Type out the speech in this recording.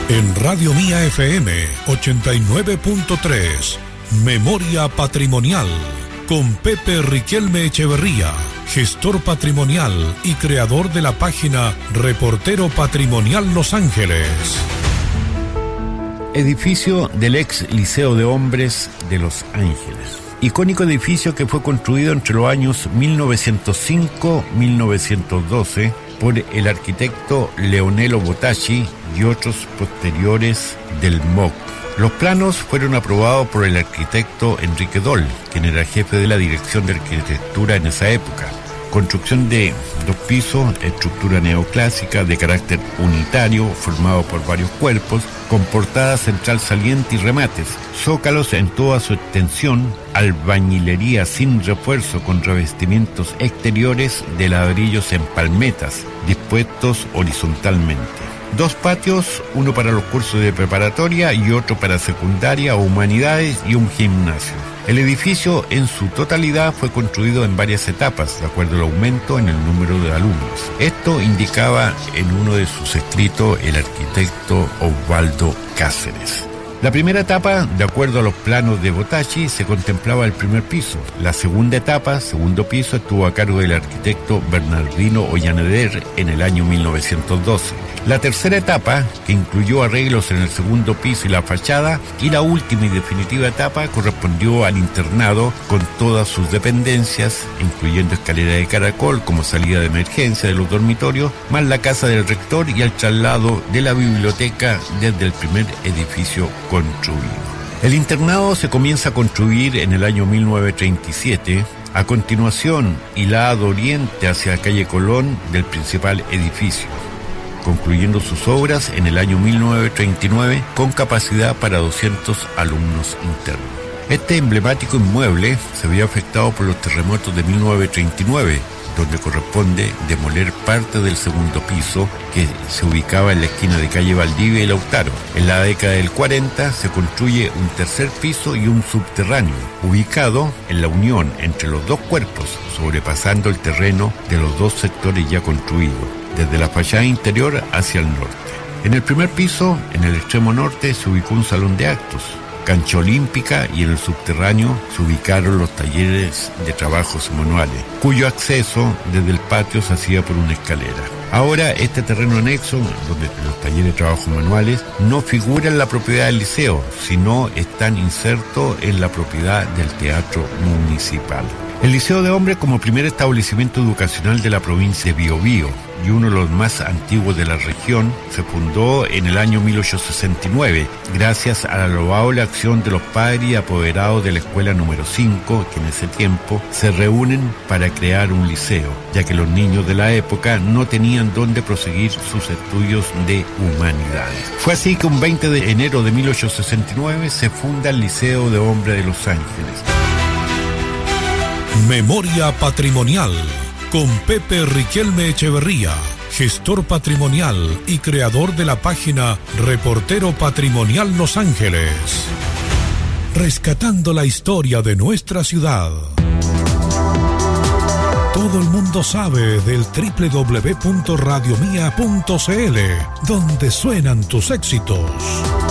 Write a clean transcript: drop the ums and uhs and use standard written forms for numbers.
En Radio Mía FM 89.3, Memoria Patrimonial, con Pepe Riquelme Echeverría, gestor patrimonial y creador de la página Reportero Patrimonial Los Ángeles. Edificio del ex Liceo de Hombres de Los Ángeles. Icónico edificio que fue construido entre los años 1905-1912 por el arquitecto Leonello Bottacci y otros posteriores del MOC. Los planos fueron aprobados por el arquitecto Enrique Doll, quien era jefe de la Dirección de Arquitectura en esa época. Construcción de 2 pisos, estructura neoclásica de carácter unitario, formado por varios cuerpos, con portada central saliente y remates, zócalos en toda su extensión, albañilería sin refuerzo con revestimientos exteriores de ladrillos en palmetas, dispuestos horizontalmente. 2 patios, uno para los cursos de preparatoria y otro para secundaria o humanidades, y un gimnasio. El edificio en su totalidad fue construido en varias etapas, de acuerdo al aumento en el número de alumnos. Esto indicaba en uno de sus escritos el arquitecto Osvaldo Cáceres. La primera etapa, de acuerdo a los planos de Bottacci, se contemplaba el primer piso. La segunda etapa, segundo piso, estuvo a cargo del arquitecto Bernardino Ollaneder en el año 1912. La tercera etapa, que incluyó arreglos en el segundo piso y la fachada, y la última y definitiva etapa correspondió al internado con todas sus dependencias, incluyendo escalera de caracol como salida de emergencia de los dormitorios, más la casa del rector y el traslado de la biblioteca desde el primer edificio construido. El internado se comienza a construir en el año 1937, a continuación hilado oriente hacia la calle Colón del principal edificio, concluyendo sus obras en el año 1939 con capacidad para 200 alumnos internos. Este emblemático inmueble se vio afectado por los terremotos de 1939, donde corresponde demoler parte del segundo piso que se ubicaba en la esquina de calle Valdivia y Lautaro. En la década del 40 se construye un tercer piso y un subterráneo, ubicado en la unión entre los 2 cuerpos, sobrepasando el terreno de los 2 sectores ya construidos, desde la fachada interior hacia el norte. En el primer piso, en el extremo norte, se ubicó un salón de actos, cancha olímpica, y en el subterráneo se ubicaron los talleres de trabajos manuales, cuyo acceso desde el patio se hacía por una escalera. Ahora, este terreno anexo, donde los talleres de trabajos manuales no figuran en la propiedad del liceo, sino están insertos en la propiedad del Teatro Municipal. El Liceo de Hombres, como primer establecimiento educacional de la provincia de Biobío y uno de los más antiguos de la región, se fundó en el año 1869, gracias a la loable acción de los padres y apoderados de la escuela número 5, que en ese tiempo se reúnen para crear un liceo, ya que los niños de la época no tenían dónde proseguir sus estudios de humanidades. Fue así que un 20 de enero de 1869 se funda el Liceo de Hombres de Los Ángeles. Memoria Patrimonial, con Pepe Riquelme Echeverría, gestor patrimonial y creador de la página Reportero Patrimonial Los Ángeles. Rescatando la historia de nuestra ciudad. Todo el mundo sabe del www.radiomia.cl, donde suenan tus éxitos.